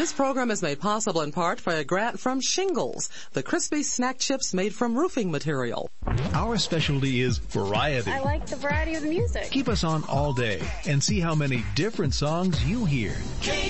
This program is made possible in part by a grant from Shingles, the crispy snack chips made from roofing material. Our specialty is variety. I like the variety of the music. Keep us on all day and see how many different songs you hear.